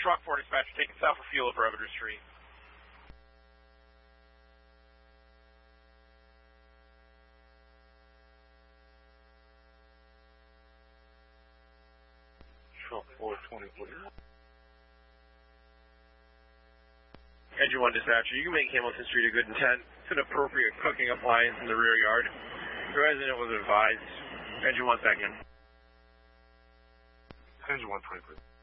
Truck 4 dispatcher taking south for fuel over Eveder Street. Truck 420, please. Engine 1 dispatcher, you can make Hamilton Street a good intent. It's an appropriate cooking appliance in the rear yard. The resident was advised. Engine 1 back in. Engine 120, please.